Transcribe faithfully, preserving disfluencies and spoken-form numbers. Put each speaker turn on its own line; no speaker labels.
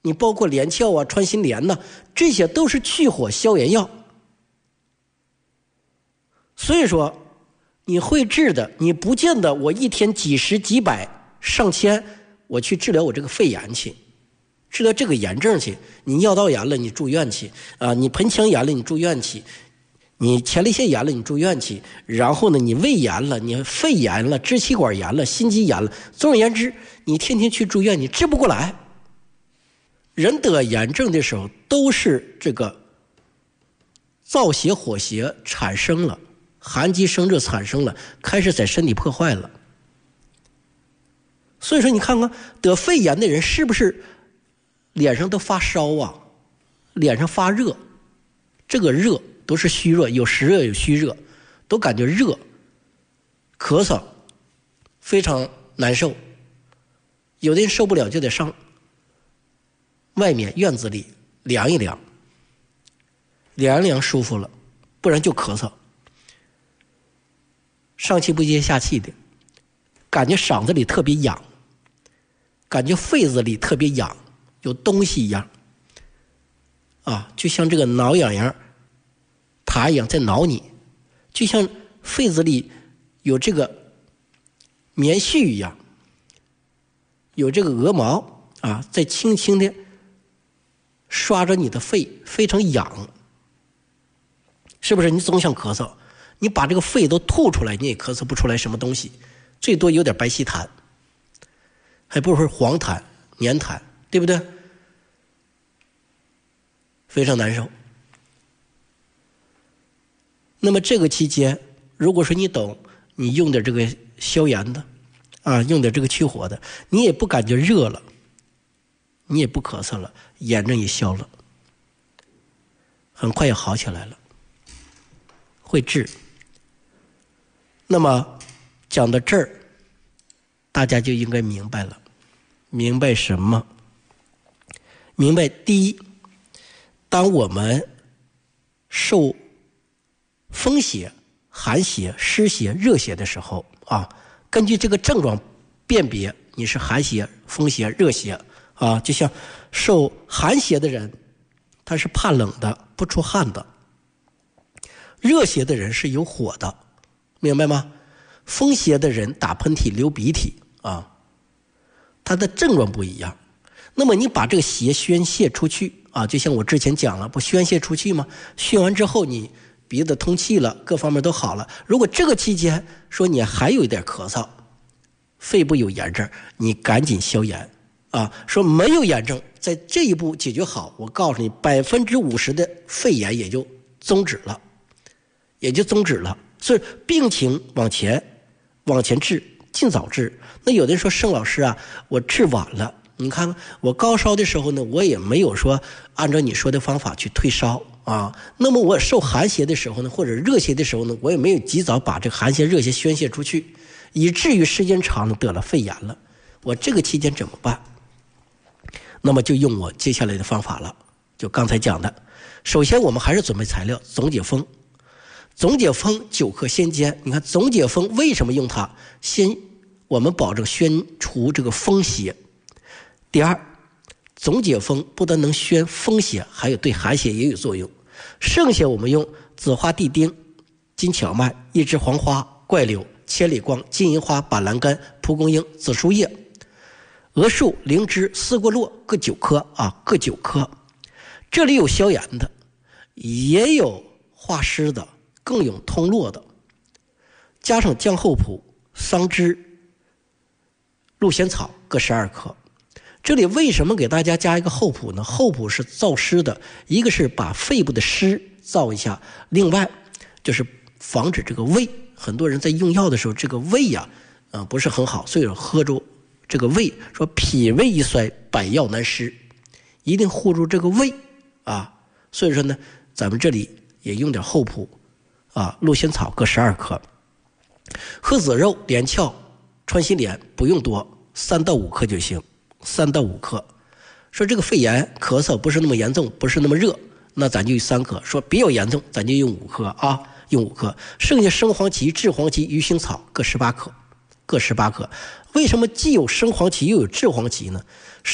你包括连翘啊、穿心莲呐，这些都是去火消炎药。所以说你会治的，你不见得我一天几十几百上千我去治疗我这个肺炎去，治疗这个炎症去，你尿道炎了你住院去啊，你盆腔炎了你住院去，你前列腺炎了你住院去，然后呢你胃炎了，你肺炎了，支气管炎了，心肌炎了，总而言之你天天去住院你治不过来。人得炎症的时候都是这个燥邪火邪产生了，寒极生热产生了，开始在身体破坏了。所以说你看看得肺炎的人是不是脸上都发烧啊，脸上发热，这个热都是虚热，有实热有虚热，都感觉热，咳嗽非常难受，有的人受不了就得上外面院子里凉一凉，凉一凉舒服了，不然就咳嗽，上气不接下气的，感觉嗓子里特别痒，感觉肺子里特别痒，有东西一样啊，就像这个挠痒痒痰一样在挠你，就像肺子里有这个棉絮一样，有这个鹅毛啊，在轻轻的刷着你的肺，非常痒，是不是？你总想咳嗽，你把这个肺都吐出来，你也咳嗽不出来什么东西，最多有点白稀痰，还不是黄痰、黏痰，对不对？非常难受。那么这个期间，如果说你懂，你用点这个消炎的啊，用点这个去火的，你也不感觉热了，你也不咳嗽了，炎症也消了，很快也好起来了，会治。那么讲到这儿，大家就应该明白了，明白什么？明白第一，当我们受风邪、寒邪、湿邪、热邪的时候啊，根据这个症状辨别你是寒邪、风邪、热邪啊。就像受寒邪的人，他是怕冷的，不出汗的；热邪的人是有火的，明白吗？风邪的人打喷嚏、流鼻涕啊，他的症状不一样。那么你把这个邪宣泄出去啊，就像我之前讲了，不宣泄出去吗？宣完之后你鼻子通气了，各方面都好了。如果这个期间说你还有一点咳嗽，肺部有炎症，你赶紧消炎啊。说没有炎症，在这一步解决好，我告诉你，百分之五十的肺炎也就终止了，也就终止了。所以病情往前往前治，尽早治。那有的人说盛老师啊，我治晚了。你看我高烧的时候呢，我也没有说按照你说的方法去退烧啊。那么我受寒邪的时候呢，或者热邪的时候呢，我也没有及早把这个寒邪热邪宣泄出去，以至于时间长了得了肺炎了。我这个期间怎么办？那么就用我接下来的方法了，就刚才讲的。首先我们还是准备材料，总解风。总解风九克鲜煎，你看总解风为什么用它？先我们保证宣除这个风邪。第二，总解风不但能宣风邪，还有对寒邪也有作用。剩下我们用紫花地丁、金荞麦、一枝黄花、怪柳、千里光、金银花、板蓝根、蒲公英、紫苏叶、鹅树、灵芝、丝瓜络各九颗啊，各九颗。这里有消炎的，也有化湿的，更有通络的，加上姜厚朴、桑枝、鹿仙草各十二克。这里为什么给大家加一个厚朴呢？厚朴是燥湿的，一个是把肺部的湿燥一下，另外就是防止这个胃，很多人在用药的时候这个胃呀、啊，呃、不是很好，所以说喝住这个胃，说脾胃一衰，百药难施，一定护住这个胃啊。所以说呢，咱们这里也用点厚朴啊，鹿仙草各十二克，鹤子肉、连翘、穿心莲不用多，三到五克就行。三到五克。说这个肺炎咳嗽不是那么严重，不是那么热，那咱就用三克。说比较严重，咱就用五克啊，用五克。剩下生黄芪、炙黄芪、鱼腥草各十八克，各十八克。为什么既有生黄芪又有炙黄芪呢？